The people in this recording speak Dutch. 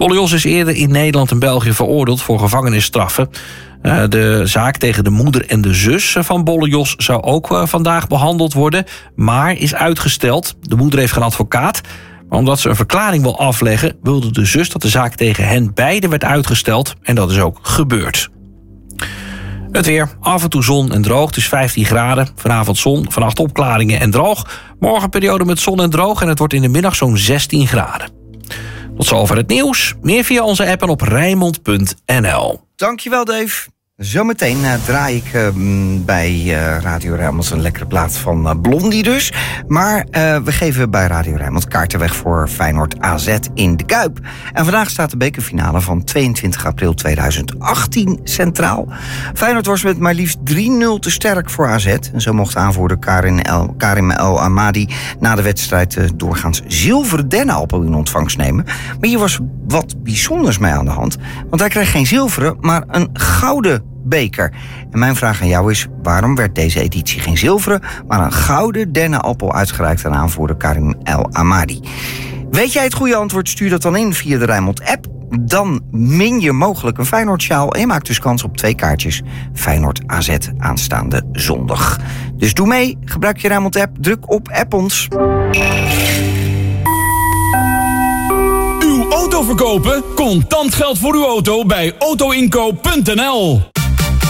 Bolle Jos is eerder in Nederland en België veroordeeld voor gevangenisstraffen. De zaak tegen de moeder en de zus van Bolle Jos zou ook vandaag behandeld worden, maar is uitgesteld. De moeder heeft geen advocaat, maar omdat ze een verklaring wil afleggen, wilde de zus dat de zaak tegen hen beiden werd uitgesteld. En dat is ook gebeurd. Het weer, af en toe zon en droog, het is 15 graden. Vanavond zon, vannacht opklaringen en droog. Morgen periode met zon en droog en het wordt in de middag zo'n 16 graden. Tot zover het nieuws. Meer via onze app en op Rijnmond.nl. Dankjewel, Dave. Zometeen draai ik bij Radio Rijnmond een lekkere plaat van Blondie dus. Maar we geven bij Radio Rijnmond kaarten weg voor Feyenoord AZ in de Kuip. En vandaag staat de bekerfinale van 22 april 2018 centraal. Feyenoord was met maar liefst 3-0 te sterk voor AZ. En zo mocht aanvoerder Karim El Amadi na de wedstrijd doorgaans zilveren dennenappel in ontvangst nemen. Maar hier was wat bijzonders mee aan de hand. Want hij kreeg geen zilveren, maar een gouden beker. En mijn vraag aan jou is, waarom werd deze editie geen zilveren, maar een gouden dennenappel uitgereikt aan aanvoerder Karim El Amadi? Weet jij het goede antwoord? Stuur dat dan in via de Rijnmond-app. Dan min je mogelijk een Feyenoord-sjaal en je maakt dus kans op 2 kaartjes Feyenoord AZ aanstaande zondag. Dus doe mee, gebruik je Rijnmond-app, druk op app ons. Uw auto verkopen? Contant geld voor uw auto bij autoinkoop.nl.